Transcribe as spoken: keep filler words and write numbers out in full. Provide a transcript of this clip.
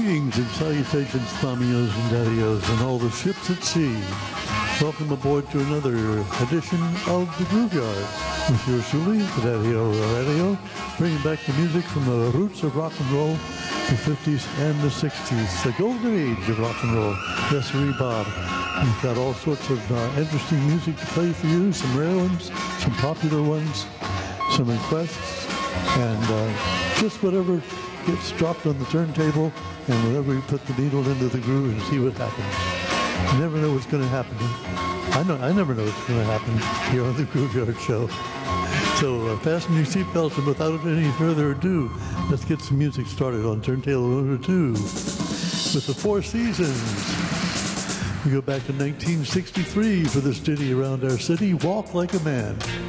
Greetings and salutations, Mamios and Daddios, and all the ships at sea. Welcome aboard to another edition of The Grooveyard with yours truly, Daddio Radio, bringing back the music from the roots of rock and roll, the fifties and the sixties, the golden age of rock and roll. Yes, sir, Bob. We've got all sorts of uh, interesting music to play for you, some rare ones, some popular ones, some requests, and uh, just whatever gets dropped on the turntable, and whenever you put the needle into the groove and see what happens. You never know what's going to happen. I know. I never know what's going to happen here on the Grooveyard Show. So uh, fasten your seatbelts, and without any further ado, let's get some music started on turntable number two with the Four Seasons. We go back to nineteen sixty-three for this ditty around our city, Walk Like a Man.